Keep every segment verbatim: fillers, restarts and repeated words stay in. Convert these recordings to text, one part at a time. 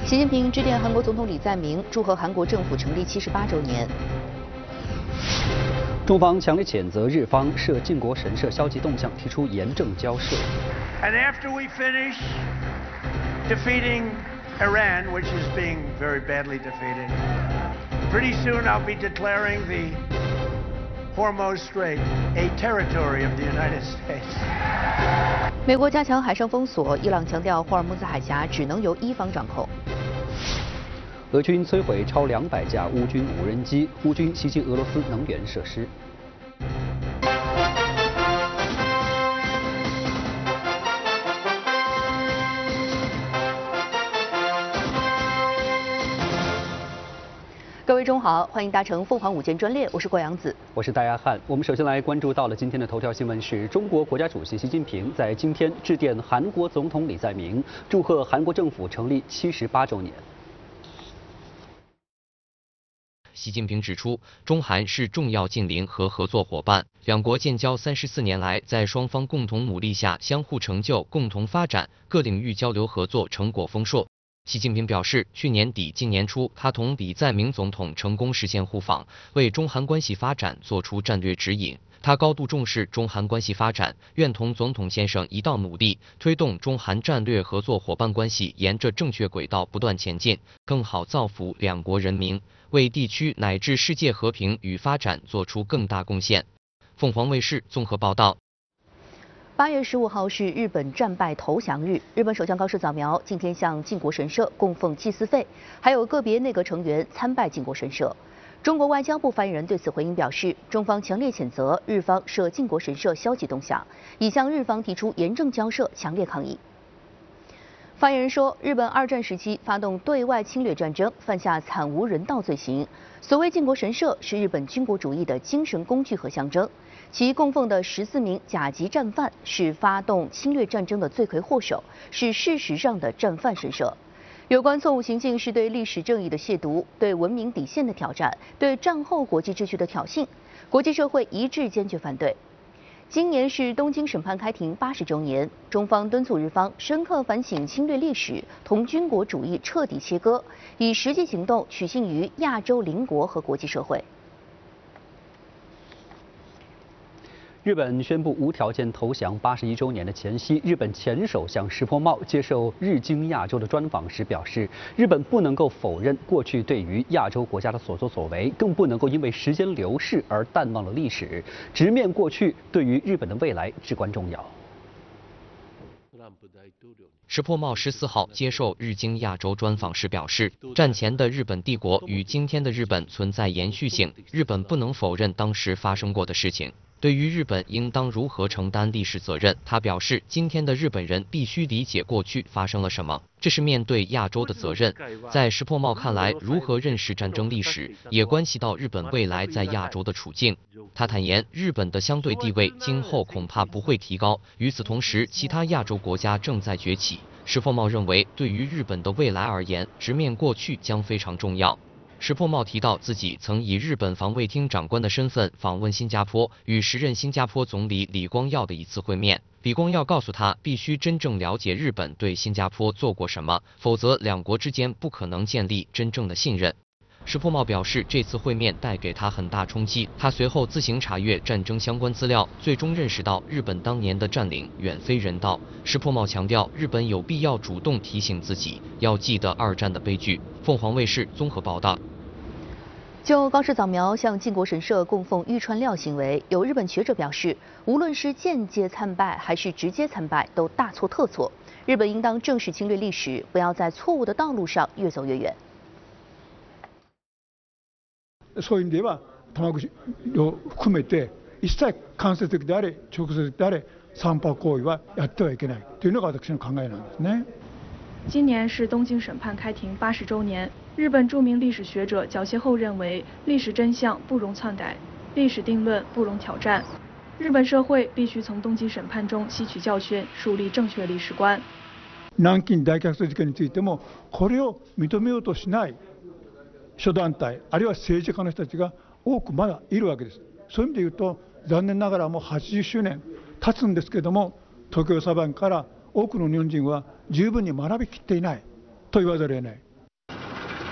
习近平致电韩国总统李在明，祝贺韩国政府成立七十八周年。 中方强烈谴责日方涉靖国神社消极动向，提出严正交涉。 And after we finish defeating Iran, which is being very badly defeated, pretty soon I'll be declaring the Hormuz Strait a territory of the United States. 美国加强海上封锁，伊朗强调霍尔木兹海峡只能由伊方掌控。 俄军摧毁超两百架乌军无人机，乌军袭击俄罗斯能源设施。 各位中午好，欢迎搭乘凤凰午间专列，我是郭阳子， 我是戴亚汉。我们首先来关注到了今天的头条新闻是中国国家主席习近平在今天致电韩国总统李在明，祝贺韩国政府成立七十八周年。 习近平指出，中韩是重要近邻和合作伙伴，两国建交三十四年来，在双方共同努力下，相互成就、共同发展，各领域交流合作成果丰硕。习近平表示，去年底、今年初，他同李在明总统成功实现互访，为中韩关系发展作出战略指引。他高度重视中韩关系发展，愿同总统先生一道努力，推动中韩战略合作伙伴关系沿着正确轨道不断前进，更好造福两国人民，为地区乃至世界和平与发展做出更大贡献。凤凰卫视综合报道。 八月十五号是日本战败投降日，日本首相高市早苗今天向靖国神社供奉祭祀费，还有个别内阁成员参拜靖国神社。中国外交部发言人对此回应表示，中方强烈谴责日方涉靖国神社消极动向，已向日方提出严正交涉，强烈抗议。发言人说，日本二战时期发动对外侵略战争，犯下惨无人道罪行。所谓靖国神社是日本军国主义的精神工具和象征，其供奉的十四名甲级战犯是发动侵略战争的罪魁祸首，是事实上的战犯神社。有关错误行径是对历史正义的亵渎，对文明底线的挑战，对战后国际秩序的挑衅，国际社会一致坚决反对。今年是东京审判开庭八十周年，中方敦促日方深刻反省侵略历史，同军国主义彻底切割，以实际行动取信于亚洲邻国和国际社会。 日本宣布无条件投降八十一周年的前夕，日本前首相石破茂接受《日经亚洲》的专访时表示，日本不能够否认过去对于亚洲国家的所作所为，更不能够因为时间流逝而淡忘了历史，直面过去对于日本的未来至关重要。 石破茂十四号接受《日经亚洲》专访时表示，战前的日本帝国与今天的日本存在延续性，日本不能否认当时发生过的事情。对于日本应当如何承担历史责任，他表示，今天的日本人必须理解过去发生了什么，这是面对亚洲的责任。在石破茂看来，如何认识战争历史，也关系到日本未来在亚洲的处境。他坦言，日本的相对地位今后恐怕不会提高，与此同时，其他亚洲国家正在崛起。石破茂认为，对于日本的未来而言，直面过去将非常重要。石破茂提到，自己曾以日本防卫厅长官的身份访问新加坡，与时任新加坡总理李光耀的一次会面。李光耀告诉他，必须真正了解日本对新加坡做过什么，否则两国之间不可能建立真正的信任。石破茂表示，这次会面带给他很大冲击。他随后自行查阅战争相关资料，最终认识到日本当年的占领远非人道。石破茂强调，日本有必要主动提醒自己，要记得二战的悲剧。凤凰卫视综合报道。 就高市早苗向靖国神社供奉玉串料行为，有日本学者表示，无论是间接参拜还是直接参拜，都大错特错。日本应当正视侵略历史，不要在错误的道路上越走越远。 そういう意味では、玉串を含めて一切間接的であれ直接的であれ参拝行為はやってはいけないというのが私の考えなんですね。 今年是东京审判开庭八十周年。日本著名历史学者角谢厚认为，历史真相不容篡改，历史定论不容挑战。日本社会必须从东京审判中吸取教训，树立正确历史观。 南京大虐殺事件についても、これを認めようとしない諸団体、あるいは政治家の人たちが多くまだいるわけです。そういう意味で言うと、残念ながらもうはちじゅっしゅうねん経つんですけれども、東京裁判から多くの日本人は十分に学びきっていないと言わざるを得ない。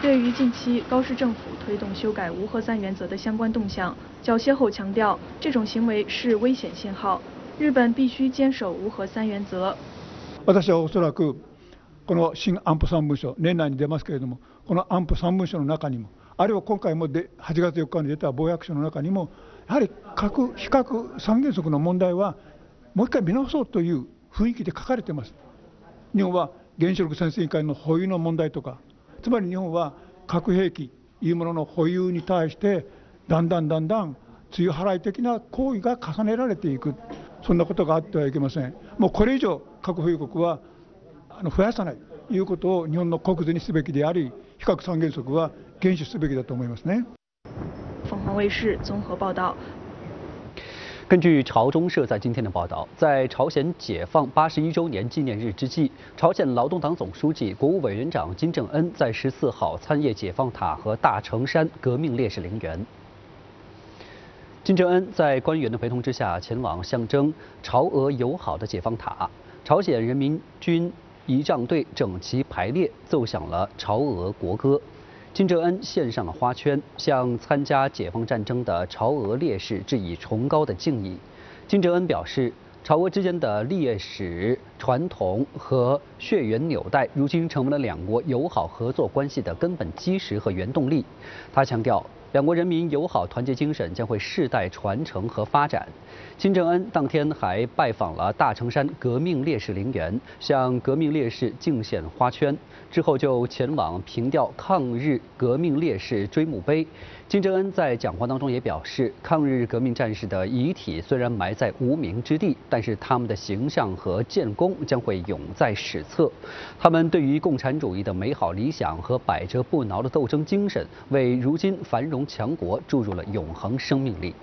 对于近期高市政府推动修改无核三原则的相关动向，缴械后強調，這種行為是危險信號，日本必須堅守無核三原則。 私はおそらくこの新安保三文書年内に出ますけれども、この安保三文書の中にも、あるいは今回もではちがつよっかに出た防約書の中にも、やはり核非核三原則の問題はもう一回見直そうという雰囲気で書かれています。日本は原子力潜水委員会の保有の問題とか、つまり日本は核兵器いうものの保有に対してだんだんだんだん露払い的な行為が重ねられていく、そんなことがあってはいけません。もうこれ以上核保有国はあの増やさないということを日本の国是にすべきであり、非核三原則は厳守すべきだと思いますね。 凤凰卫视综合报道。 根据朝中社在今天的报道，在朝鲜解放八十一周年纪念日之际，朝鲜劳动党总书记、国务委员长金正恩在十四号参谒解放塔和大城山革命烈士陵园。金正恩在官员的陪同之下，前往象征朝俄友好的解放塔。朝鲜人民军仪仗队整齐排列，奏响了朝俄国歌。金正恩献上了花圈，向参加解放战争的朝俄烈士致以崇高的敬意。金正恩表示，朝俄之间的历史传统和血缘纽带，如今成为了两国友好合作关系的根本基石和原动力。他强调，两国人民友好团结精神将会世代传承和发展。金正恩当天还拜访了大城山革命烈士陵园，向革命烈士敬献花圈，之后就前往凭吊抗日革命烈士追慕碑。金正恩在讲话当中也表示，抗日革命战士的遗体虽然埋在无名之地，但是他们的形象和建功将会永在史册。他们对于共产主义的美好理想和百折不挠的斗争精神，为如今繁荣强国注入了永恒生命力。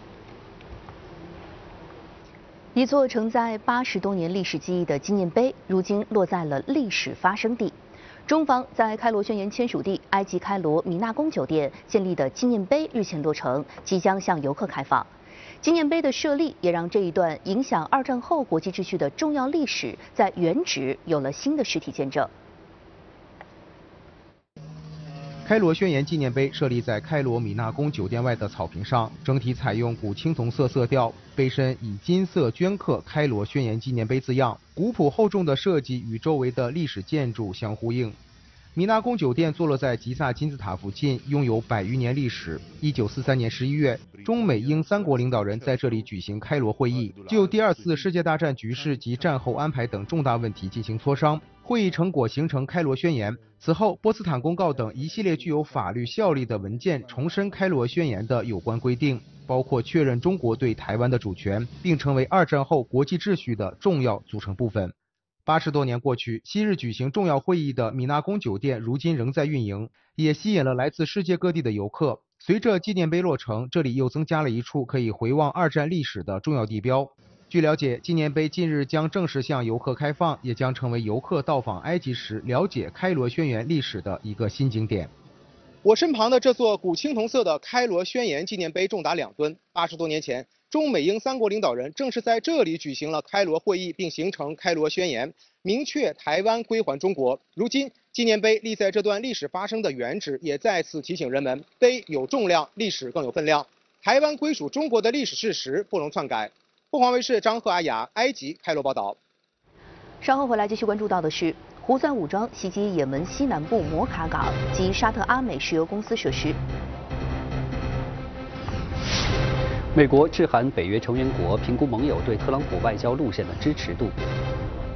一座承载八十多年历史记忆的纪念碑，如今落在了历史发生地。中方在开罗宣言签署地埃及开罗米纳宫酒店建立的纪念碑日前落成，即将向游客开放。纪念碑的设立也让这一段影响二战后国际秩序的重要历史，在原址有了新的实体见证。 开罗宣言纪念碑设立在开罗米纳宫酒店外的草坪上，整体采用古青铜色色调，碑身以金色镌刻“开罗宣言纪念碑”字样，古朴厚重的设计与周围的历史建筑相呼应。米纳宫酒店坐落在吉萨金字塔附近，拥有百余年历史。一九四三年十一月，中美英三国领导人在这里举行开罗会议，就第二次世界大战局势及战后安排等重大问题进行磋商。会议成果形成开罗宣言。此后，波茨坦公告等一系列具有法律效力的文件重申开罗宣言的有关规定，包括确认中国对台湾的主权，并成为二战后国际秩序的重要组成部分。八十多年过去，昔日举行重要会议的米纳宫酒店如今仍在运营，也吸引了来自世界各地的游客。随着纪念碑落成，这里又增加了一处可以回望二战历史的重要地标。据了解，纪念碑近日将正式向游客开放，也将成为游客到访埃及时了解开罗宣言历史的一个新景点。 我身旁的这座古青铜色的开罗宣言纪念碑重达两吨。八十多年前，中美英三国领导人正是在这里举行了开罗会议，并形成开罗宣言，明确台湾归还中国。如今，纪念碑立在这段历史发生的原址，也再次提醒人们：碑有重量，历史更有分量。台湾归属中国的历史事实不容篡改。凤凰卫视张赫阿雅，埃及开罗报道。 稍后回来继续关注到的是，胡塞武装袭击也门西南部摩卡港及沙特阿美石油公司设施。 美国致函北约成员国，评估盟友对特朗普外交路线的支持度。